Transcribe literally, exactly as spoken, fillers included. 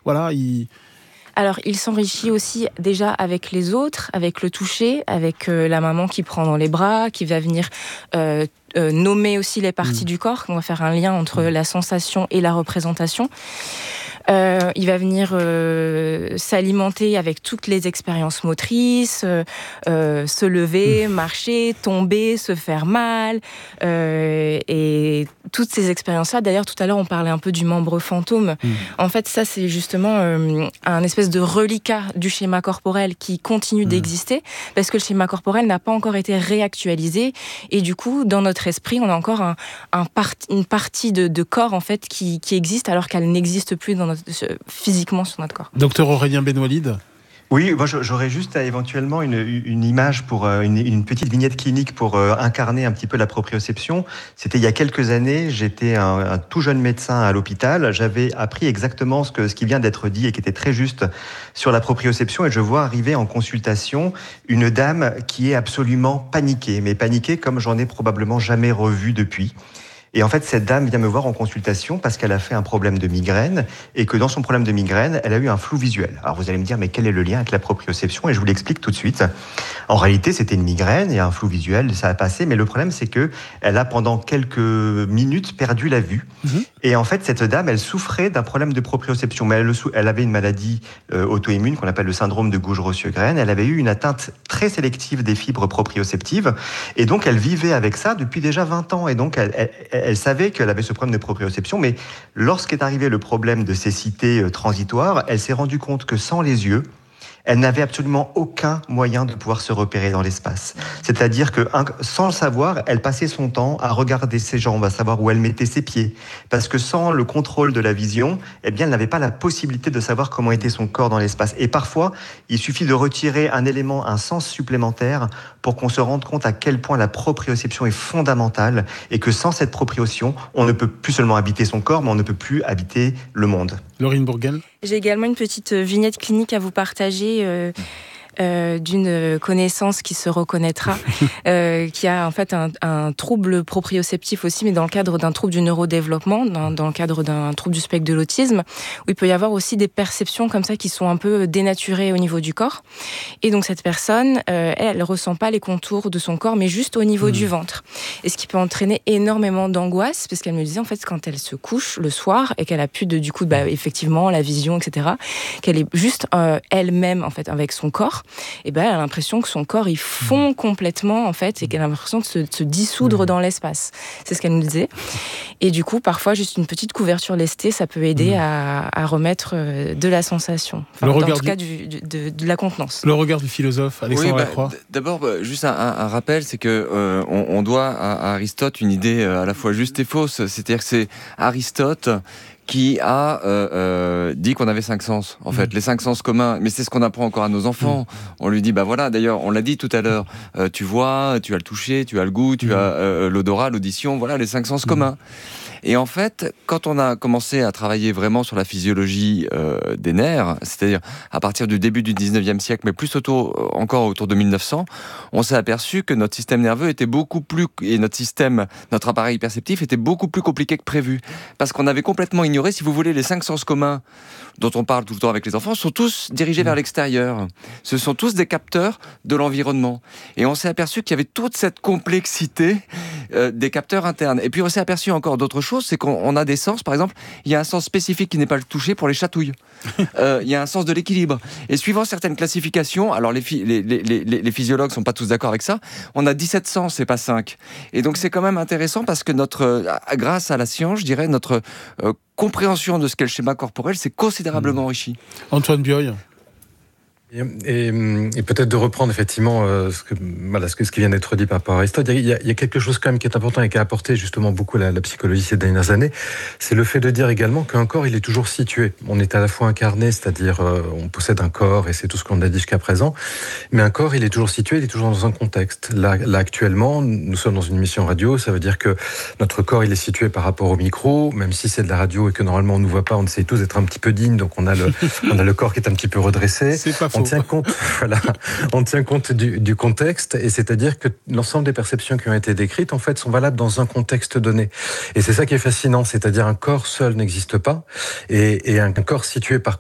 voilà, il... Alors, il s'enrichit aussi déjà avec les autres, avec le toucher, avec euh, la maman qui prend dans les bras, qui va venir euh, euh, nommer aussi les parties mmh. du corps. On va faire un lien entre mmh. la sensation et la représentation. Euh, il va venir euh, s'alimenter avec toutes les expériences motrices, euh, euh, se lever, mmh. marcher, tomber, se faire mal, euh, et toutes ces expériences-là. D'ailleurs, tout à l'heure, on parlait un peu du membre fantôme. Mmh. En fait, ça, c'est justement euh, un espèce de reliquat du schéma corporel qui continue mmh. d'exister, parce que le schéma corporel n'a pas encore été réactualisé, et du coup, dans notre esprit, on a encore un, un part, une partie de, de corps, en fait, qui, qui existe, alors qu'elle n'existe plus dans notre, physiquement sur notre corps. Docteur Aurélien Benwalid. Oui, moi j'aurais juste à, éventuellement une, une image pour une, une petite vignette clinique pour euh, incarner un petit peu la proprioception. C'était il y a quelques années, j'étais un, un tout jeune médecin à l'hôpital. J'avais appris exactement ce que ce qui vient d'être dit et qui était très juste sur la proprioception, et je vois arriver en consultation une dame qui est absolument paniquée, mais paniquée comme j'en ai probablement jamais revu depuis. Et en fait, cette dame vient me voir en consultation parce qu'elle a fait un problème de migraine, et que dans son problème de migraine, elle a eu un flou visuel. Alors vous allez me dire, mais quel est le lien avec la proprioception ? Et je vous l'explique tout de suite. En réalité, c'était une migraine et un flou visuel, ça a passé. Mais le problème, c'est que elle a pendant quelques minutes perdu la vue. Mmh. Et en fait, cette dame, elle souffrait d'un problème de proprioception. Mais elle, elle avait une maladie euh, auto-immune qu'on appelle le syndrome de Gougerot-Sjögren. Elle avait eu une atteinte très sélective des fibres proprioceptives. Et donc, elle vivait avec ça depuis déjà vingt ans. Et donc, elle, elle, elle savait qu'elle avait ce problème de proprioception. Mais lorsqu'est arrivé le problème de cécité euh, transitoire, elle s'est rendue compte que sans les yeux, elle n'avait absolument aucun moyen de pouvoir se repérer dans l'espace. C'est-à-dire que, sans le savoir, elle passait son temps à regarder ses jambes, à savoir où elle mettait ses pieds. Parce que sans le contrôle de la vision, eh bien, elle n'avait pas la possibilité de savoir comment était son corps dans l'espace. Et parfois, il suffit de retirer un élément, un sens supplémentaire, pour qu'on se rende compte à quel point la proprioception est fondamentale, et que sans cette proprioception, on ne peut plus seulement habiter son corps, mais on ne peut plus habiter le monde. Laurine Bourgel. J'ai également une petite vignette clinique à vous partager euh, euh, d'une connaissance qui se reconnaîtra, euh, qui a en fait un, un trouble proprioceptif aussi, mais dans le cadre d'un trouble du neurodéveloppement, dans, dans le cadre d'un trouble du spectre de l'autisme, où il peut y avoir aussi des perceptions comme ça qui sont un peu dénaturées au niveau du corps. Et donc cette personne, euh, elle ne ressent pas les contours de son corps, mais juste au niveau mmh. du ventre. Et ce qui peut entraîner énormément d'angoisse, parce qu'elle me disait en fait quand elle se couche le soir et qu'elle a plus de du coup bah, effectivement la vision, et cetera, qu'elle est juste euh, elle-même en fait avec son corps. Et ben elle a l'impression que son corps il fond complètement en fait, et qu'elle a l'impression de se, de se dissoudre mmh. dans l'espace. C'est ce qu'elle nous disait. Et du coup, parfois juste une petite couverture lestée, ça peut aider mmh. à, à remettre de la sensation. Enfin, le en regard tout du... cas du, du, de, de la contenance. Le regard du philosophe Alexandre oui, Lacroix. Bah, d'abord, bah, juste un, un rappel, c'est que euh, on, on doit à, à Aristote une idée à la fois juste et fausse. C'est-à-dire que c'est Aristote qui a euh, euh, dit qu'on avait cinq sens, en fait, mmh. les cinq sens communs. Mais c'est ce qu'on apprend encore à nos enfants. Mmh. On lui dit, bah voilà, d'ailleurs, on l'a dit tout à l'heure, euh, tu vois, tu as le toucher, tu as le goût, tu mmh. as euh, l'odorat, l'audition, voilà, les cinq sens mmh. communs. Et en fait, quand on a commencé à travailler vraiment sur la physiologie euh, des nerfs, c'est-à-dire à partir du début du dix-neuvième siècle, mais plus autour, encore autour de mille neuf cents, on s'est aperçu que notre système nerveux était beaucoup plus, et notre système, notre appareil perceptif était beaucoup plus compliqué que prévu. Parce qu'on avait complètement ignoré, si vous voulez, les cinq sens communs dont on parle tout le temps avec les enfants, sont tous dirigés mmh. vers l'extérieur. Ce sont tous des capteurs de l'environnement. Et on s'est aperçu qu'il y avait toute cette complexité euh, des capteurs internes. Et puis on s'est aperçu encore d'autres choses, c'est qu'on on a des sens, par exemple, il y a un sens spécifique qui n'est pas le toucher pour les chatouilles. Euh, il y a un sens de l'équilibre. Et suivant certaines classifications, alors les, fi- les, les, les, les physiologues ne sont pas tous d'accord avec ça, on a dix-sept sens et pas cinq. Et donc c'est quand même intéressant parce que notre, euh, grâce à la science, je dirais, notre euh, compréhension de ce qu'est le schéma corporel s'est considérablement enrichie. Antoine Bioy. Et, et, et peut-être de reprendre effectivement euh, ce, que, voilà, ce, que, ce qui vient d'être dit par rapport à Aristote. Il y, a, il y a quelque chose quand même qui est important et qui a apporté justement beaucoup la, la psychologie ces dernières années. C'est le fait de dire également qu'un corps, il est toujours situé. On est à la fois incarné, c'est-à-dire euh, on possède un corps et c'est tout ce qu'on a dit jusqu'à présent. Mais un corps, il est toujours situé, il est toujours dans un contexte. Là, là actuellement, nous sommes dans une émission radio. Ça veut dire que notre corps, il est situé par rapport au micro, même si c'est de la radio et que normalement on ne nous voit pas, on essaie tous d'être un petit peu dignes. Donc on a le, on a le corps qui est un petit peu redressé. C'est pas faux. On tient compte, voilà, on tient compte du, du contexte, et c'est-à-dire que l'ensemble des perceptions qui ont été décrites, en fait, sont valables dans un contexte donné. Et c'est ça qui est fascinant, c'est-à-dire un corps seul n'existe pas, et, et un corps situé par